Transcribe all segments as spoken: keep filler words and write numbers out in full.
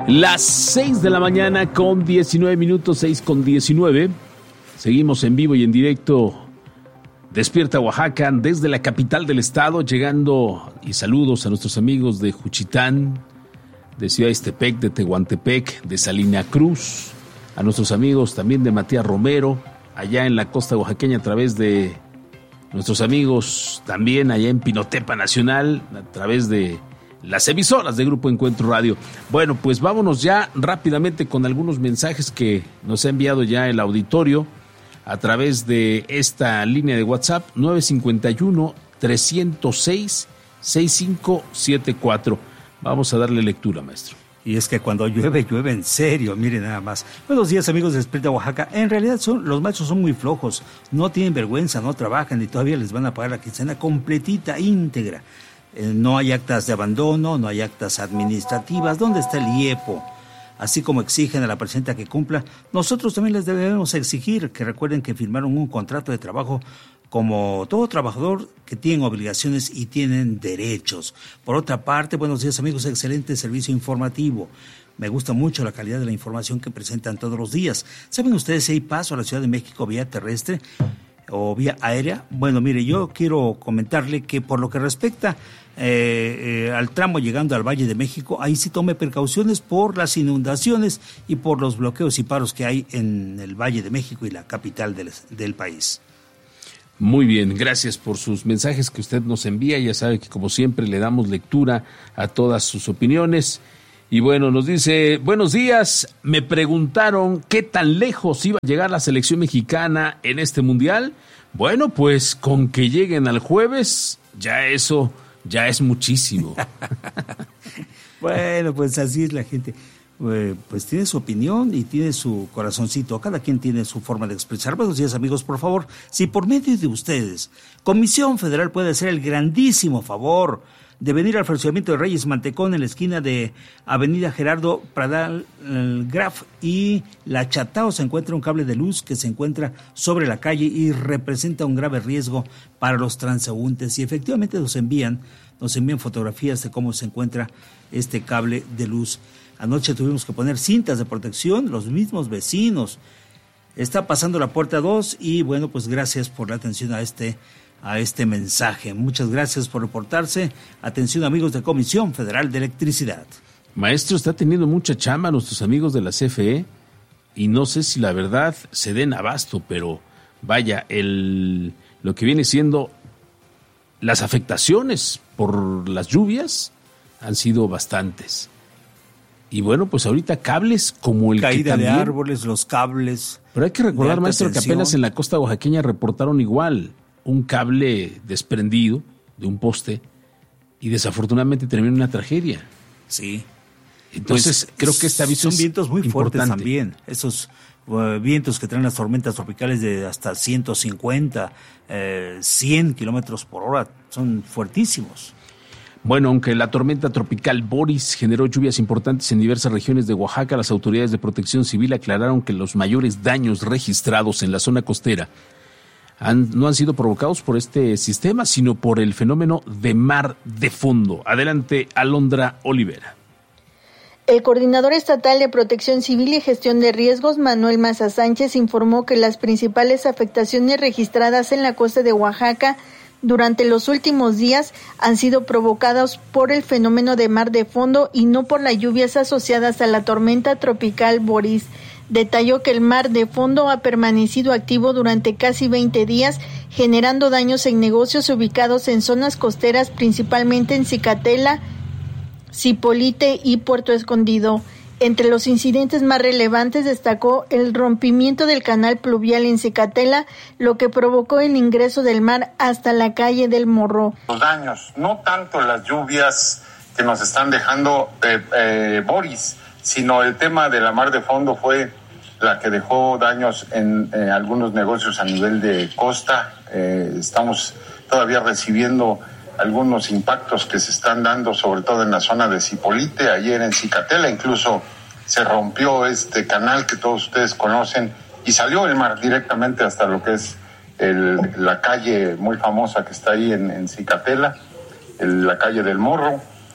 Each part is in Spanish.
Las seis de la mañana con diecinueve minutos, seis con diecinueve. Seguimos en vivo y en directo. Despierta Oaxaca desde la capital del estado, llegando y saludos a nuestros amigos de Juchitán, de Ciudad Ixtepec, de Tehuantepec, de Salina Cruz, a nuestros amigos también de Matías Romero, allá en la costa oaxaqueña a través de nuestros amigos también allá en Pinotepa Nacional, a través de las emisoras de Grupo Encuentro Radio. Bueno, pues vámonos ya rápidamente con algunos mensajes que nos ha enviado ya el auditorio a través de esta línea de WhatsApp nueve cinco uno, tres cero seis, seis cinco siete cuatro. Vamos a darle lectura, maestro. Y es que cuando llueve, llueve en serio, miren nada más. Buenos días, amigos de Despierta Oaxaca. En realidad son, los maestros son muy flojos, no tienen vergüenza, no trabajan y todavía les van a pagar la quincena completita, íntegra. Eh, no hay actas de abandono, no hay actas administrativas. ¿Dónde está el I E P O? Así como exigen a la presidenta que cumpla, nosotros también les debemos exigir que recuerden que firmaron un contrato de trabajo como todo trabajador, que tienen obligaciones y tienen derechos. Por otra parte, buenos días, amigos, excelente servicio informativo. Me gusta mucho la calidad de la información que presentan todos los días. ¿Saben ustedes si hay paso a la Ciudad de México vía terrestre o vía aérea? Bueno, mire, yo quiero comentarle que por lo que respecta eh, eh, al tramo llegando al Valle de México, ahí sí tome precauciones por las inundaciones y por los bloqueos y paros que hay en el Valle de México y la capital del, del país. Muy bien, gracias por sus mensajes que usted nos envía. Ya sabe que como siempre le damos lectura a todas sus opiniones. Y bueno, nos dice, buenos días, me preguntaron qué tan lejos iba a llegar la selección mexicana en este mundial. Bueno, pues con que lleguen al jueves, ya eso, ya es muchísimo. Bueno, pues así es la gente. Eh, pues tiene su opinión y tiene su corazoncito, cada quien tiene su forma de expresar. Buenos días, amigos, por favor, si por medio de ustedes Comisión Federal puede hacer el grandísimo favor de venir al fraccionamiento de Reyes Mantecón en la esquina de Avenida Gerardo Pradal Graf y La Chatao, se encuentra un cable de luz que se encuentra sobre la calle y representa un grave riesgo para los transeúntes, y efectivamente nos envían, nos envían fotografías de cómo se encuentra este cable de luz. Anoche tuvimos que poner cintas de protección, los mismos vecinos. Está pasando la puerta dos y bueno, pues gracias por la atención a este, a este mensaje. Muchas gracias por reportarse. Atención, amigos de Comisión Federal de Electricidad. Maestro, está teniendo mucha chamba nuestros amigos de la C F E y no sé si la verdad se den abasto, pero vaya, el lo que viene siendo las afectaciones por las lluvias han sido bastantes. Y bueno, pues ahorita cables como el Caída que también... de árboles, los cables. Pero hay que recordar, maestro, tensión. que apenas en la costa oaxaqueña reportaron igual un cable desprendido de un poste y desafortunadamente terminó en una tragedia. Sí. Entonces, pues, creo que este aviso son vientos muy importante. fuertes también. Esos uh, vientos que traen las tormentas tropicales de hasta ciento cincuenta, eh, cien kilómetros por hora, son fuertísimos. Bueno, aunque la tormenta tropical Boris generó lluvias importantes en diversas regiones de Oaxaca, las autoridades de protección civil aclararon que los mayores daños registrados en la zona costera han, no han sido provocados por este sistema, sino por el fenómeno de mar de fondo. Adelante, Alondra Olivera. El coordinador estatal de Protección Civil y Gestión de Riesgos, Manuel Maza Sánchez, informó que las principales afectaciones registradas en la costa de Oaxaca durante los últimos días han sido provocadas por el fenómeno de mar de fondo y no por las lluvias asociadas a la tormenta tropical Boris. Detalló que el mar de fondo ha permanecido activo durante casi veinte días, generando daños en negocios ubicados en zonas costeras, principalmente en Cicatela, Zipolite y Puerto Escondido. Entre los incidentes más relevantes destacó el rompimiento del canal pluvial en Cicatela, lo que provocó el ingreso del mar hasta la calle del Morro. Los daños, no tanto las lluvias que nos están dejando eh, eh, Boris, sino el tema de la mar de fondo fue la que dejó daños en eh, algunos negocios a nivel de costa. Eh, estamos todavía recibiendo algunos impactos que se están dando, sobre todo en la zona de Zipolite, ayer en Cicatela, incluso se rompió este canal que todos ustedes conocen y salió el mar directamente hasta lo que es el, la calle muy famosa que está ahí en, en Cicatela, el, la calle del Morro.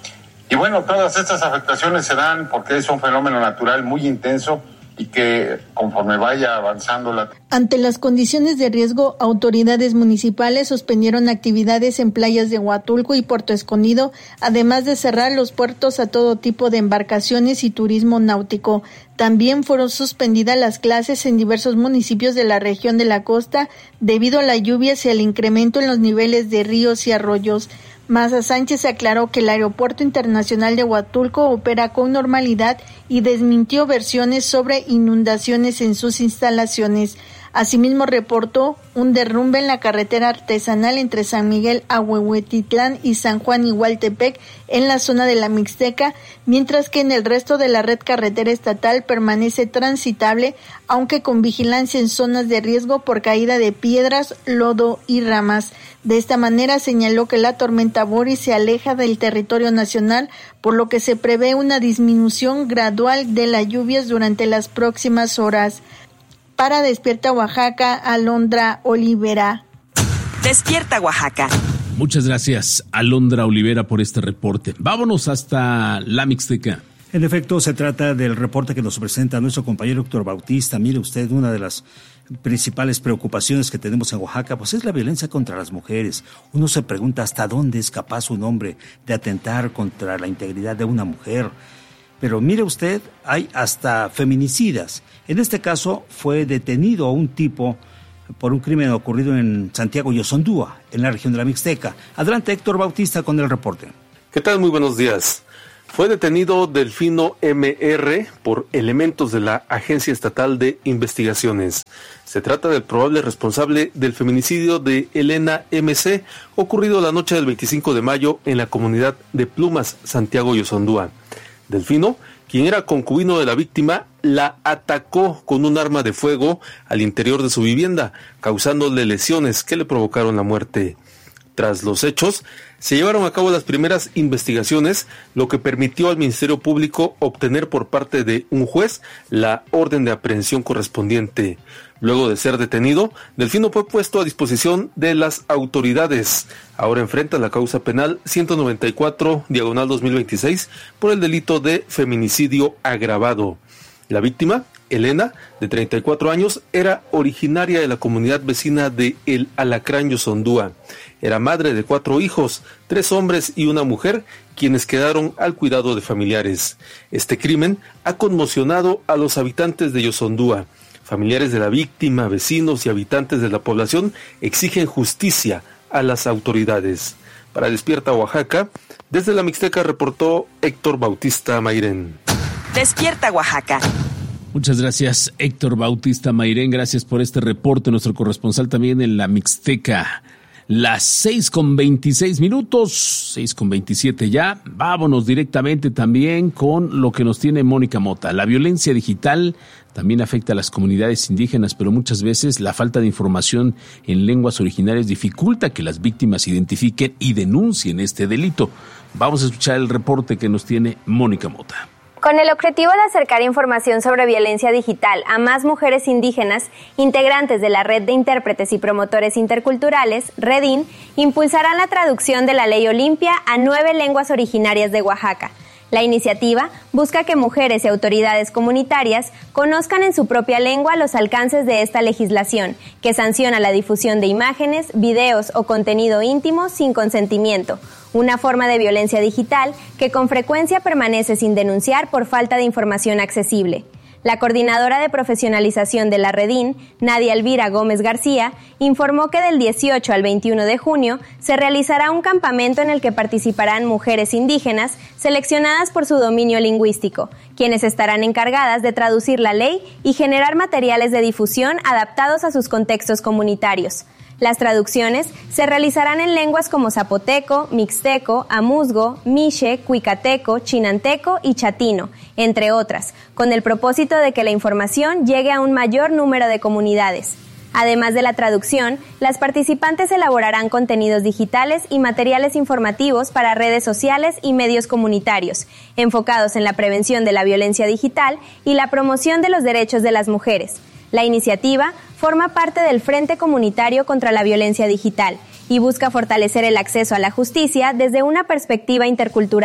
Y bueno, todas estas afectaciones se dan porque es un fenómeno natural muy intenso y que conforme vaya avanzando la... Ante las condiciones de riesgo, autoridades municipales suspendieron actividades en playas de Huatulco y Puerto Escondido, además de cerrar los puertos a todo tipo de embarcaciones y turismo náutico. También fueron suspendidas las clases en diversos municipios de la región de la costa debido a las lluvias y al incremento en los niveles de ríos y arroyos. Maza Sánchez aclaró que el Aeropuerto Internacional de Huatulco opera con normalidad y desmintió versiones sobre inundaciones en sus instalaciones. Asimismo, reportó un derrumbe en la carretera artesanal entre San Miguel Ahuehuetitlán y San Juan Igualtepec en la zona de la Mixteca, mientras que en el resto de la red carretera estatal permanece transitable, aunque con vigilancia en zonas de riesgo por caída de piedras, lodo y ramas. De esta manera señaló que la tormenta Boris se aleja del territorio nacional, por lo que se prevé una disminución gradual de las lluvias durante las próximas horas. Para Despierta Oaxaca, Alondra Olivera. Despierta Oaxaca. Muchas gracias, Alondra Olivera, por este reporte. Vámonos hasta la Mixteca. En efecto, se trata del reporte que nos presenta nuestro compañero Héctor Bautista. Mire usted, una de las principales preocupaciones que tenemos en Oaxaca, pues es la violencia contra las mujeres. Uno se pregunta hasta dónde es capaz un hombre de atentar contra la integridad de una mujer. Pero mire usted, hay hasta feminicidas. En este caso fue detenido un tipo por un crimen ocurrido en Santiago Yosondúa, en la región de la Mixteca. Adelante, Héctor Bautista, con el reporte. ¿Qué tal? Muy buenos días. Fue detenido Delfino M R por elementos de la Agencia Estatal de Investigaciones. Se trata del probable responsable del feminicidio de Elena M C, ocurrido la noche del veinticinco de mayo en la comunidad de Plumas, Santiago Yosondúa. Delfino, quien era concubino de la víctima, la atacó con un arma de fuego al interior de su vivienda, causándole lesiones que le provocaron la muerte. Tras los hechos, se llevaron a cabo las primeras investigaciones, lo que permitió al Ministerio Público obtener por parte de un juez la orden de aprehensión correspondiente. Luego de ser detenido, Delfino fue puesto a disposición de las autoridades. Ahora enfrenta la causa penal ciento noventa y cuatro, diagonal dos mil veintiséis, por el delito de feminicidio agravado. La víctima, Elena, de treinta y cuatro años, era originaria de la comunidad vecina de El Alacrán Yosondúa. Era madre de cuatro hijos, tres hombres y una mujer, quienes quedaron al cuidado de familiares. Este crimen ha conmocionado a los habitantes de Yosondúa. Familiares de la víctima, vecinos y habitantes de la población exigen justicia a las autoridades. Para Despierta Oaxaca, desde la Mixteca reportó Héctor Bautista Mairén. Despierta Oaxaca. Muchas gracias, Héctor Bautista Mairén. Gracias por este reporte. Nuestro corresponsal también en la Mixteca. Las seis con veintiséis minutos, seis con veintisiete ya. Vámonos directamente también con lo que nos tiene Mónica Mota. La violencia digital también afecta a las comunidades indígenas, pero muchas veces la falta de información en lenguas originarias dificulta que las víctimas identifiquen y denuncien este delito. Vamos a escuchar el reporte que nos tiene Mónica Mota. Con el objetivo de acercar información sobre violencia digital a más mujeres indígenas, integrantes de la Red de Intérpretes y Promotores Interculturales, REDIN, impulsarán la traducción de la Ley Olimpia a nueve lenguas originarias de Oaxaca. La iniciativa busca que mujeres y autoridades comunitarias conozcan en su propia lengua los alcances de esta legislación, que sanciona la difusión de imágenes, videos o contenido íntimo sin consentimiento, una forma de violencia digital que con frecuencia permanece sin denunciar por falta de información accesible. La coordinadora de profesionalización de la REDIN, Nadia Elvira Gómez García, informó que del dieciocho al veintiuno de junio se realizará un campamento en el que participarán mujeres indígenas seleccionadas por su dominio lingüístico, quienes estarán encargadas de traducir la ley y generar materiales de difusión adaptados a sus contextos comunitarios. Las traducciones se realizarán en lenguas como zapoteco, mixteco, amuzgo, mixe, cuicateco, chinanteco y chatino, entre otras, con el propósito de que la información llegue a un mayor número de comunidades. Además de la traducción, las participantes elaborarán contenidos digitales y materiales informativos para redes sociales y medios comunitarios, enfocados en la prevención de la violencia digital y la promoción de los derechos de las mujeres. La iniciativa forma parte del Frente Comunitario contra la Violencia Digital y busca fortalecer el acceso a la justicia desde una perspectiva intercultural,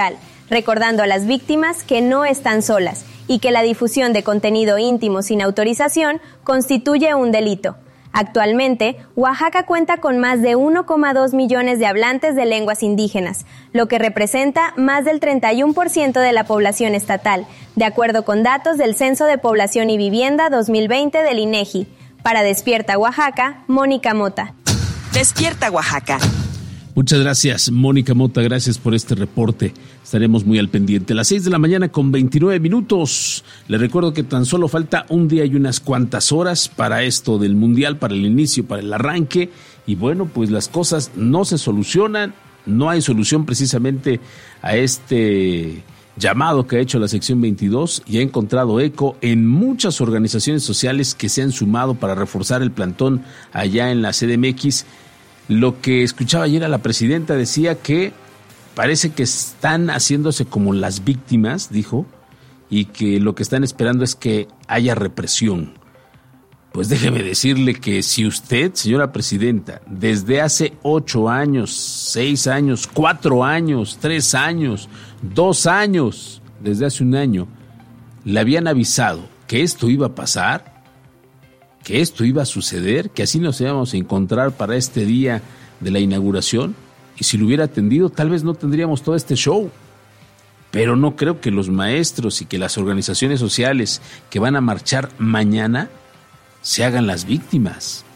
recordando a las víctimas que no están solas y que la difusión de contenido íntimo sin autorización constituye un delito. Actualmente, Oaxaca cuenta con más de uno coma dos millones de hablantes de lenguas indígenas, lo que representa más del treinta y uno por ciento de la población estatal, de acuerdo con datos del Censo de Población y Vivienda dos mil veinte del INEGI. Para Despierta Oaxaca, Mónica Mota. Despierta Oaxaca. Muchas gracias, Mónica Mota, gracias por este reporte. Estaremos muy al pendiente. A las seis de la mañana con veintinueve minutos. Les recuerdo que tan solo falta un día y unas cuantas horas para esto del Mundial, para el inicio, para el arranque. Y bueno, pues las cosas no se solucionan. No hay solución precisamente a este llamado que ha hecho la sección veintidós y ha encontrado eco en muchas organizaciones sociales que se han sumado para reforzar el plantón allá en la C D M X. Lo que escuchaba ayer a la presidenta decía que parece que están haciéndose como las víctimas, dijo, y que lo que están esperando es que haya represión. Pues déjeme decirle que si usted, señora presidenta, desde hace ocho años, seis años, cuatro años, tres años, dos años, desde hace un año, le habían avisado que esto iba a pasar, que esto iba a suceder, que así nos íbamos a encontrar para este día de la inauguración, y si lo hubiera atendido tal vez no tendríamos todo este show. Pero no creo que los maestros y que las organizaciones sociales que van a marchar mañana se hagan las víctimas.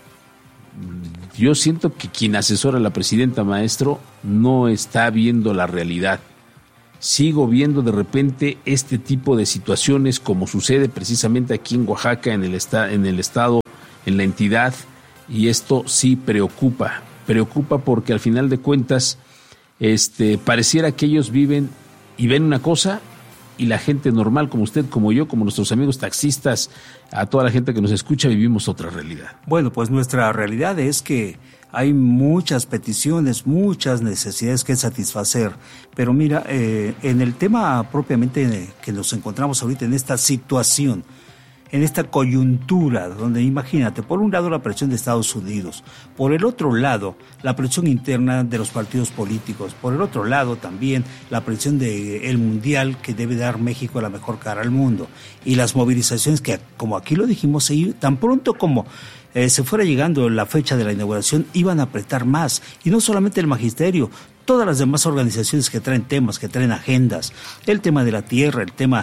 Yo siento que quien asesora a la presidenta, maestro, no está viendo la realidad. Sigo viendo de repente este tipo de situaciones como sucede precisamente aquí en Oaxaca, en el, esta, en el estado, en la entidad, y esto sí preocupa, preocupa porque al final de cuentas este, pareciera que ellos viven y ven una cosa y la gente normal como usted, como yo, como nuestros amigos taxistas, a toda la gente que nos escucha, vivimos otra realidad. Bueno, pues nuestra realidad es que hay muchas peticiones, muchas necesidades que satisfacer, pero mira, eh, en el tema propiamente que nos encontramos ahorita en esta situación, en esta coyuntura, donde imagínate, por un lado la presión de Estados Unidos, por el otro lado la presión interna de los partidos políticos, por el otro lado también la presión del Mundial que debe dar México la mejor cara al mundo, y las movilizaciones que, como aquí lo dijimos, tan pronto como Eh, se fuera llegando la fecha de la inauguración, iban a apretar más, y no solamente el magisterio, todas las demás organizaciones que traen temas, que traen agendas, el tema de la tierra, el tema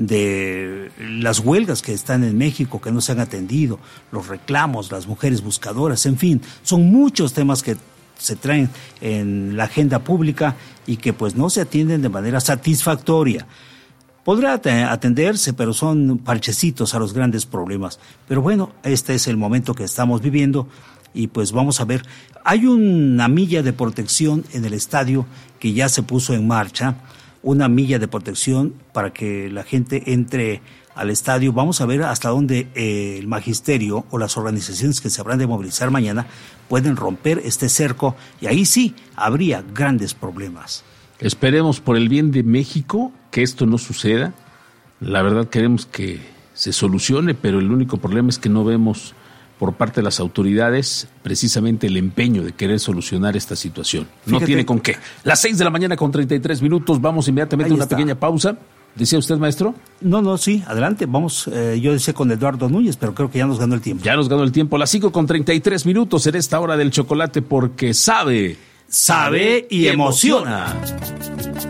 de las huelgas que están en México que no se han atendido, los reclamos, las mujeres buscadoras, en fin, son muchos temas que se traen en la agenda pública y que pues no se atienden de manera satisfactoria. Podrá atenderse, pero son parchecitos a los grandes problemas. Pero bueno, este es el momento que estamos viviendo y pues vamos a ver. Hay una milla de protección en el estadio que ya se puso en marcha, una milla de protección para que la gente entre al estadio. Vamos a ver hasta dónde eh, el magisterio o las organizaciones que se habrán de movilizar mañana pueden romper este cerco, y ahí sí habría grandes problemas. Esperemos por el bien de México que esto no suceda. La verdad queremos que se solucione, pero el único problema es que no vemos por parte de las autoridades precisamente el empeño de querer solucionar esta situación. No Fíjate. tiene con qué. Las seis de la mañana con treinta y tres minutos, vamos inmediatamente a una está. pequeña pausa. ¿Decía usted, maestro? No, no, sí, adelante, vamos. Eh, yo decía con Eduardo Núñez, pero creo que ya nos ganó el tiempo. Ya nos ganó el tiempo. Las cinco con treinta y tres minutos en esta hora del chocolate, porque sabe... Sabe y emociona.